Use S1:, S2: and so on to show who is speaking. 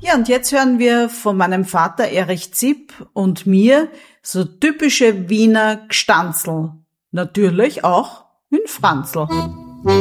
S1: Ja, und jetzt hören wir von meinem Vater Erich Zipp und mir so typische Wiener Gstanzl. Natürlich auch in Franzl.